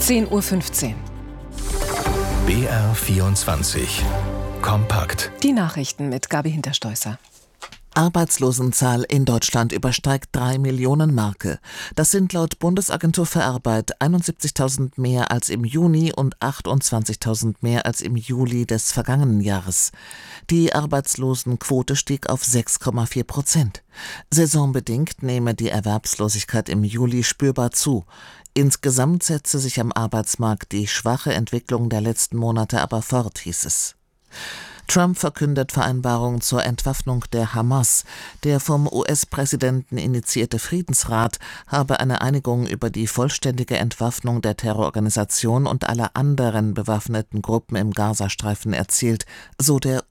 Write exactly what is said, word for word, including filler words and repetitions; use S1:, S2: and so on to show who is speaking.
S1: zehn Uhr fünfzehn.
S2: B R vierundzwanzig. Kompakt.
S1: Die Nachrichten mit Gabi Hinterstoißer.
S3: Arbeitslosenzahl in Deutschland übersteigt drei Millionen Marke. Das sind laut Bundesagentur für Arbeit einundsiebzigtausend mehr als im Juni und achtundzwanzigtausend mehr als im Juli des vergangenen Jahres. Die Arbeitslosenquote stieg auf sechs Komma vier Prozent. Saisonbedingt nehme die Erwerbslosigkeit im Juli spürbar zu. Insgesamt setze sich am Arbeitsmarkt die schwache Entwicklung der letzten Monate aber fort, hieß es. Trump verkündet Vereinbarungen zur Entwaffnung der Hamas. Der vom U S-Präsidenten initiierte Friedensrat habe eine Einigung über die vollständige Entwaffnung der Terrororganisation und aller anderen bewaffneten Gruppen im Gazastreifen erzielt, so der